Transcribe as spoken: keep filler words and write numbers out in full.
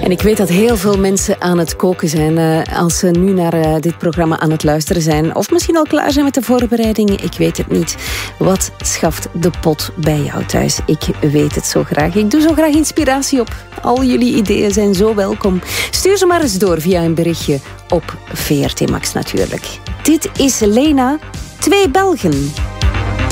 En ik weet dat heel veel mensen aan het koken zijn uh, als ze nu naar uh, dit programma aan het luisteren zijn. Of misschien al klaar zijn met de voorbereidingen. Ik weet het niet. Wat schaft de pot bij jou thuis? Ik weet het zo graag. Ik doe zo graag inspiratie op. Al jullie ideeën zijn zo welkom. Stuur ze maar eens door via een berichtje op V R T Max natuurlijk. Dit is Lena, twee Belgen.